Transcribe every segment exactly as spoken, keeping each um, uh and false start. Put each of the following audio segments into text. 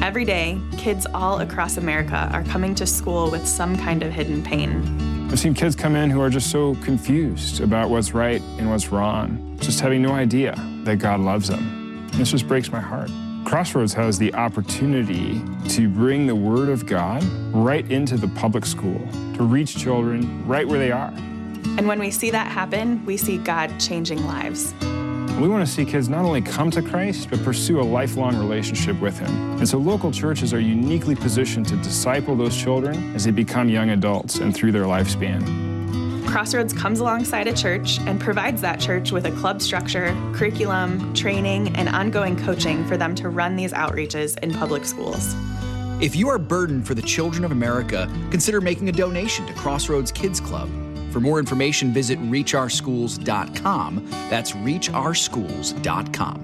Every day, kids all across America are coming to school with some kind of hidden pain. I've seen kids come in who are just so confused about what's right and what's wrong, just having no idea that God loves them. This just breaks my heart. Crossroads has the opportunity to bring the Word of God right into the public school, to reach children right where they are. And when we see that happen, we see God changing lives. We want to see kids not only come to Christ, but pursue a lifelong relationship with Him. And so local churches are uniquely positioned to disciple those children as they become young adults and through their lifespan. Crossroads comes alongside a church and provides that church with a club structure, curriculum, training, and ongoing coaching for them to run these outreaches in public schools. If you are burdened for the children of America, consider making a donation to Crossroads Kids Club. For more information, visit reach our schools dot com. That's reach our schools dot com.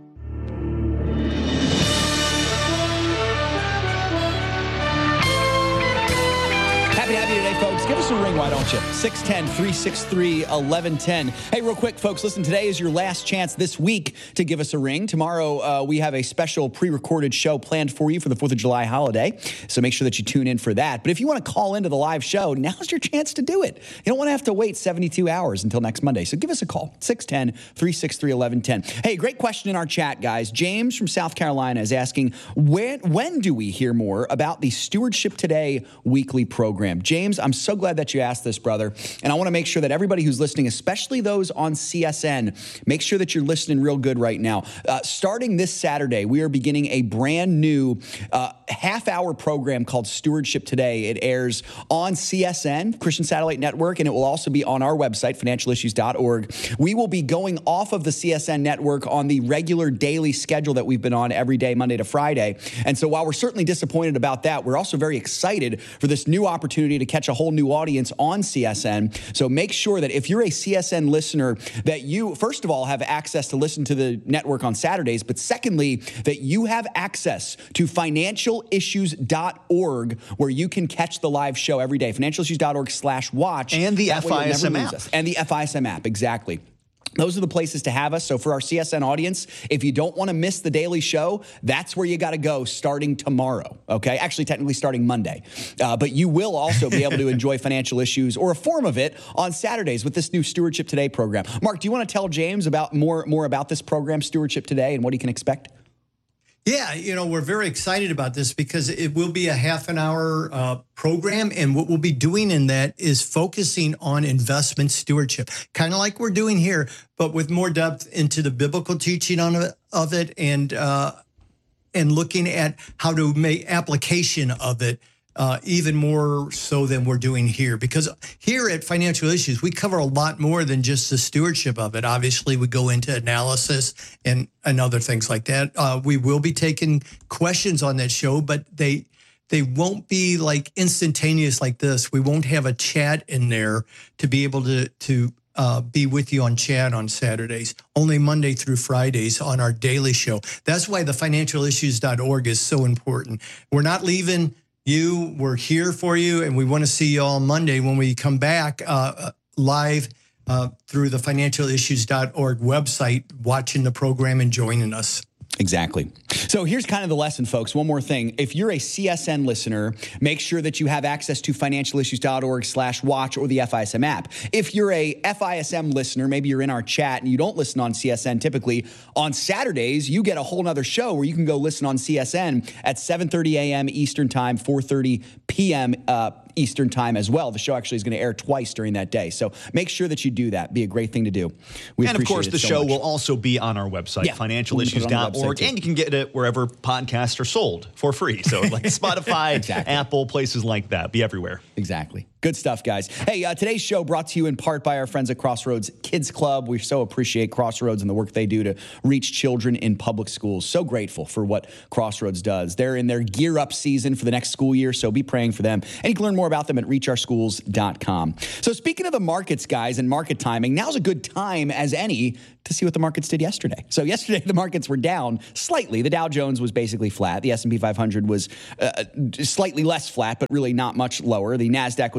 Happy to have you today, folks. Give us a ring, why don't you? six one zero, three six three, one one one zero. Hey, real quick, folks, listen, today is your last chance this week to give us a ring. Tomorrow, uh, we have a special pre-recorded show planned for you for the fourth of July holiday, so make sure that you tune in for that. But if you want to call into the live show, now's your chance to do it. You don't want to have to wait seventy-two hours until next Monday, so give us a call, six one zero, three six three, one one one zero. Hey, great question in our chat, guys. James from South Carolina is asking, when, when do we hear more about the Stewardship Today weekly program? James, I'm so glad that you asked this, brother. And I want to make sure that everybody who's listening, especially those on C S N, make sure that you're listening real good right now. Uh, starting this Saturday, we are beginning a brand new uh, half-hour program called Stewardship Today. It airs on C S N, Christian Satellite Network, and it will also be on our website, financial issues dot org. We will be going off of the C S N network on the regular daily schedule that we've been on every day, Monday to Friday. And so while we're certainly disappointed about that, we're also very excited for this new opportunity to catch a whole new audience on C S N. So make sure that if you're a C S N listener, that you, first of all, have access to listen to the network on Saturdays, but secondly, that you have access to financial issues dot org, where you can catch the live show every day, financial issues dot org slash watch. And the That F I S M way you'll never lose app. us. And the F I S M app, exactly. Those are the places to have us. So for our C S N audience, if you don't want to miss the daily show, that's where you got to go starting tomorrow, okay? Actually, technically starting Monday. Uh, but you will also be able to enjoy Financial Issues, or a form of it, on Saturdays with this new Stewardship Today program. Mark, do you want to tell James about more, more about this program, Stewardship Today, and what he can expect? Yeah, you know, we're very excited about this because it will be a half an hour uh, program. And what we'll be doing in that is focusing on investment stewardship, kind of like we're doing here, but with more depth into the biblical teaching on it, of it and uh, and looking at how to make application of it uh, even more so than we're doing here. Because here at Financial Issues, we cover a lot more than just the stewardship of it. Obviously, we go into analysis and, and other things like that. Uh, we will be taking questions on that show, but they they won't be like instantaneous like this. We won't have a chat in there to be able to to uh, be with you on chat on Saturdays, only Monday through Fridays on our daily show. That's why the financial issues dot org is so important. We're not leaving you. We're here for you, and we want to see you all Monday when we come back uh, live uh, through the financial issues dot org website, watching the program and joining us. Exactly. So here's kind of the lesson, folks. One more thing. If you're a C S N listener, make sure that you have access to financial issues dot org slash watch or the F I S M app. If you're a F I S M listener, maybe you're in our chat and you don't listen on C S N typically, on Saturdays, you get a whole nother show where you can go listen on C S N at seven thirty a.m. Eastern Time, four thirty p.m. Uh, Eastern Time as well. The show actually is going to air twice during that day. So make sure that you do that. Be a great thing to do. We and of appreciate course, it the so show much. will also be on our website, Yeah, financial we can issues put it on dot the website org, too. and you can get it wherever podcasts are sold for free. So like Spotify, Exactly. Apple, places like that. Be everywhere. Exactly. Good stuff, guys. Hey, uh, today's show brought to you in part by our friends at Crossroads Kids Club. We so appreciate Crossroads and the work they do to reach children in public schools. So grateful for what Crossroads does. They're in their gear up season for the next school year, so be praying for them. And you can learn more about them at reach our schools dot com. So speaking of the markets, guys, and market timing, now's a good time as any to see what the markets did yesterday. So yesterday, the markets were down slightly. The Dow Jones was basically flat. The S and P five hundred was uh, slightly less flat, but really not much lower. The NASDAQ was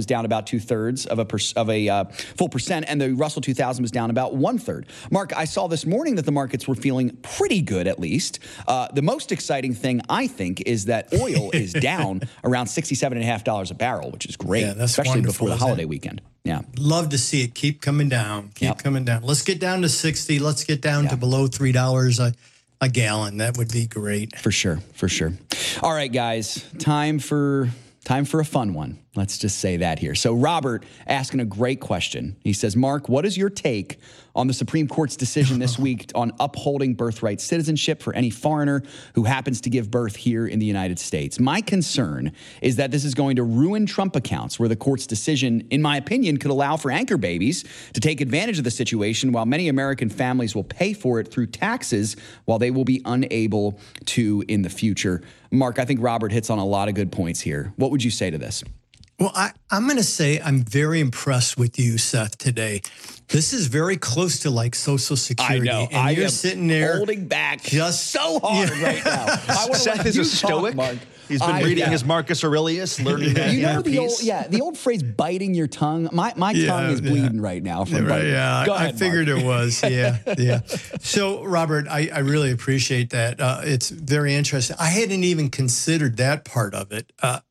down about two thirds of a per, of a uh, full percent, and the Russell two thousand was down about one third. Mark, I saw this morning that the markets were feeling pretty good, at least. Uh, the most exciting thing, I think, is that oil is down around sixty-seven and a half dollars a barrel, which is great, yeah, that's especially before the holiday it? weekend. Yeah, love to see it keep coming down, keep yep. coming down. Let's get down to sixty. Let's get down yeah. to below three dollars a, a gallon. That would be great. For sure, for sure. All right, guys, time for time for a fun one. Let's just say that here. So Robert asking a great question. He says, Mark, what is your take on the Supreme Court's decision this week on upholding birthright citizenship for any foreigner who happens to give birth here in the United States? My concern is that this is going to ruin Trump accounts, where the court's decision, in my opinion, could allow for anchor babies to take advantage of the situation, while many American families will pay for it through taxes, while they will be unable to in the future. Mark, I think Robert hits on a lot of good points here. What would you say to this? Well, I, I'm going to say I'm very impressed with you, Seth, today. This is very close to like Social Security. I know. And I you're am sitting there holding back just so hard yeah. right now. I want Seth is a stoic. Mark. He's been I, reading yeah. his Marcus Aurelius, learning that you know inner the peace. old, yeah, the old phrase "biting your tongue." My my yeah, tongue is bleeding yeah. right now from biting. Yeah, Go I, ahead, I figured Mark. it was. Yeah, yeah. So, Robert, I, I really appreciate that. Uh, it's very interesting. I hadn't even considered that part of it. Uh,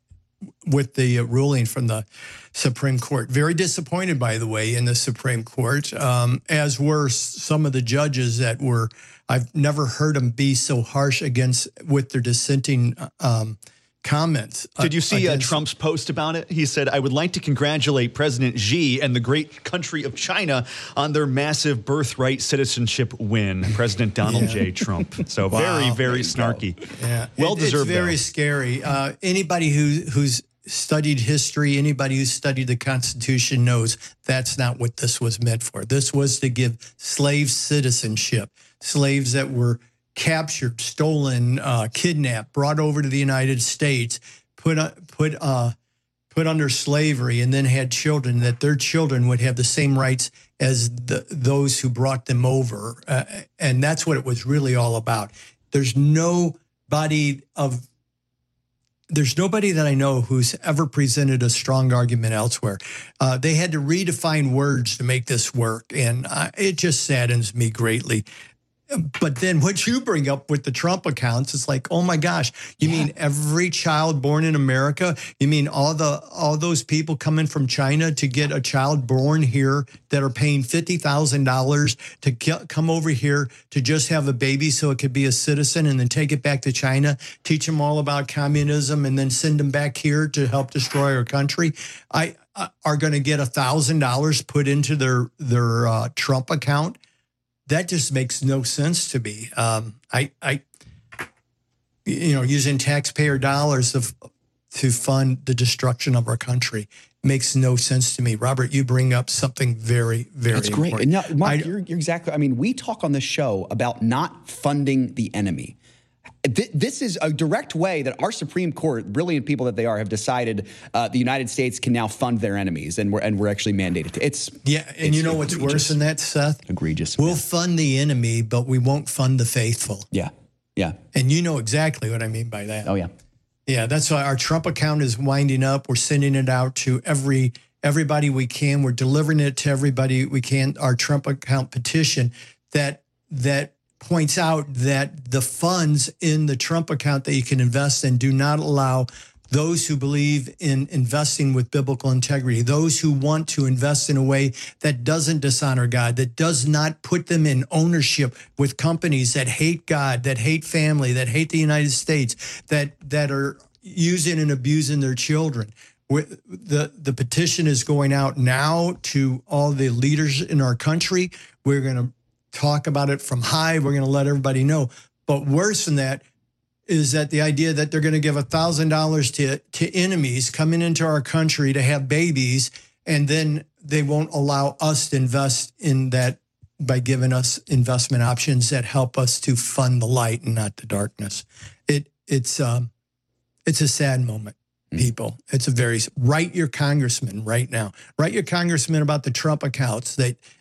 with the ruling from the Supreme Court. Very disappointed, by the way, in the Supreme Court, um, as were some of the judges that were, I've never heard them be so harsh against, with their dissenting um, comments. Did you see uh, Trump's post about it? He said, I would like to congratulate President Xi and the great country of China on their massive birthright citizenship win. President Donald yeah. J. Trump. So wow, very, very snarky. Yeah. Well it, deserved. It's very though. scary. Uh, anybody who who's studied history, anybody who's studied the Constitution knows that's not what this was meant for. This was to give slave citizenship, slaves that were captured, stolen, uh, kidnapped, brought over to the United States, put uh, put uh, put under slavery, and then had children, that their children would have the same rights as the, those who brought them over. Uh, and that's what it was really all about. There's nobody of There's nobody that I know who's ever presented a strong argument elsewhere. Uh, they had to redefine words to make this work, and uh, it just saddens me greatly. But then what you bring up with the Trump accounts, it's like, oh my gosh, you yeah. mean every child born in America? You mean all the all those people coming from China to get a child born here that are paying fifty thousand dollars to come over here to just have a baby so it could be a citizen, and then take it back to China, teach them all about communism, and then send them back here to help destroy our country? I uh, are going to get one thousand dollars put into their, their uh, Trump account? That just makes no sense to me. Um, I, I, you know, using taxpayer dollars to, to fund the destruction of our country makes no sense to me. Robert, you bring up something very, very That's great. important. No, Mark, I, you're, you're exactly, I mean, we talk on this show about not funding the enemy. This is a direct way that our Supreme Court, brilliant people that they are, have decided uh, the United States can now fund their enemies, and we're and we're actually mandated to. It's yeah, and it's you know what's egregious. worse than that, Seth? Egregious. We'll yeah. fund the enemy, but we won't fund the faithful. Yeah, yeah. And you know exactly what I mean by that. Oh yeah, yeah. That's why our Trump account is winding up. We're sending it out to every everybody we can. We're delivering it to everybody we can. Our Trump account petition that that. points out that the funds in the Trump account that you can invest in do not allow those who believe in investing with biblical integrity, those who want to invest in a way that doesn't dishonor God, that does not put them in ownership with companies that hate God, that hate family, that hate the United States, that that are using and abusing their children. The, the petition is going out now to all the leaders in our country. We're going to talk about it from high. We're going to let everybody know. But worse than that is that the idea that they're going to give one thousand dollars to, to enemies coming into our country to have babies, and then they won't allow us to invest in that by giving us investment options that help us to fund the light and not the darkness. It It's um, it's a sad moment, people. It's a very, write your congressman right now. Write your congressman about the Trump accounts that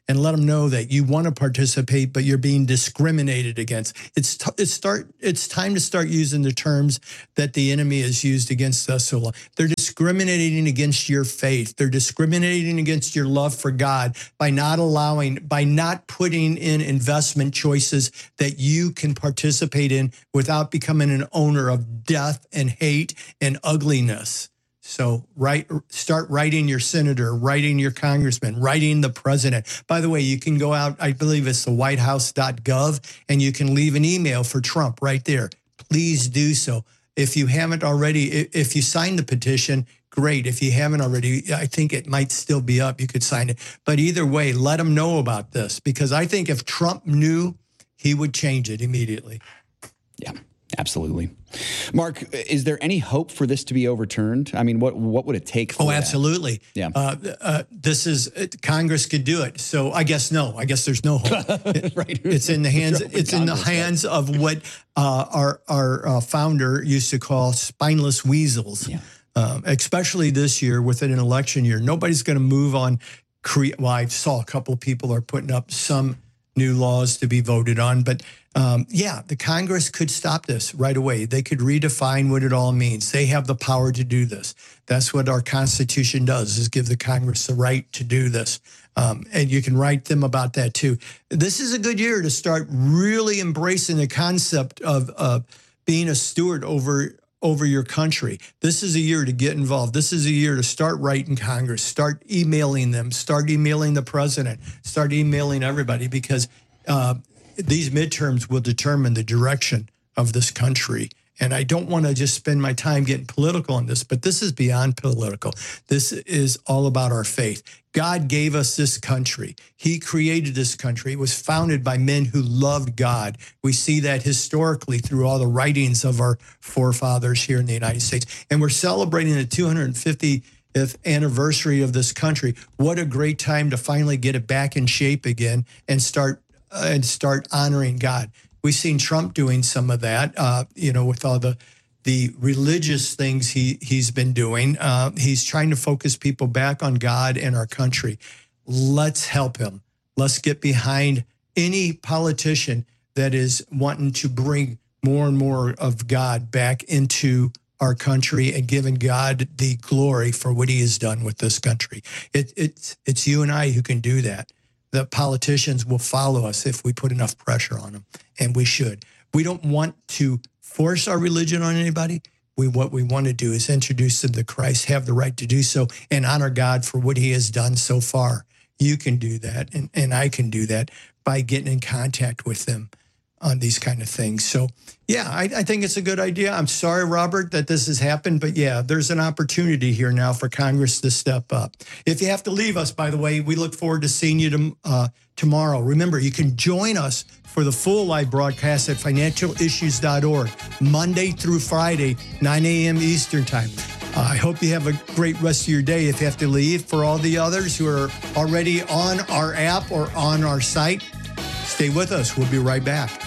and let them know that you want to participate, but you're being discriminated against. It's t- it's start it's time to start using the terms that the enemy has used against us so long. They're discriminating against your faith. They're discriminating against your love for God by not allowing, by not putting in investment choices that you can participate in without becoming an owner of death and hate and ugliness. So write, start writing your senator, writing your congressman, writing the president. By the way, you can go out, I believe it's the white house dot gov, and you can leave an email for Trump right there. Please do so. If you haven't already, if you signed the petition, great. If you haven't already, I think it might still be up. You could sign it. But either way, let them know about this, because I think if Trump knew, he would change it immediately. Yeah. Absolutely. Mark, is there any hope for this to be overturned? I mean, what what would it take for Oh, that? absolutely. Yeah. Uh, uh, this is, uh, Congress could do it. So I guess no. I guess there's no hope. Right. It's in the hands, it's in the Congress, hands of what uh, our, our uh, founder used to call spineless weasels. Yeah. Um, especially this year within an election year. Nobody's going to move on. Cre- well, I saw a couple of people are putting up some new laws to be voted on. But um, yeah, the Congress could stop this right away. They could redefine what it all means. They have the power to do this. That's what our Constitution does, is give the Congress the right to do this. Um, and you can write them about that too. This is a good year to start really embracing the concept of uh, being a steward over over your country. This is a year to get involved. This is a year to start writing Congress, start emailing them, start emailing the president, start emailing everybody, because uh, these midterms will determine the direction of this country. And I don't want to just spend my time getting political on this, but this is beyond political. This is all about our faith. God gave us this country. He created this country. It was founded by men who loved God. We see that historically through all the writings of our forefathers here in the United States. And we're celebrating the two hundred fiftieth anniversary of this country. What a great time to finally get it back in shape again and start uh, and start honoring God. We've seen Trump doing some of that, uh, you know, with all the the religious things he, he's been doing. Uh, he's trying to focus people back on God and our country. Let's help him. Let's get behind any politician that is wanting to bring more and more of God back into our country and giving God the glory for what he has done with this country. It, it's, it's you and I who can do that. The politicians will follow us if we put enough pressure on them, and we should. We don't want to force our religion on anybody. We what we want to do is introduce them to Christ, have the right to do so, and honor God for what he has done so far. You can do that, and, and I can do that by getting in contact with them on these kind of things. So, yeah, I, I think it's a good idea. I'm sorry, Robert, that this has happened, but yeah, there's an opportunity here now for Congress to step up. If you have to leave us, by the way, we look forward to seeing you to, uh, tomorrow. Remember, you can join us for the full live broadcast at financial issues dot org, Monday through Friday, nine a.m. Eastern Time. Uh, I hope you have a great rest of your day if you have to leave. For all the others who are already on our app or on our site, stay with us. We'll be right back.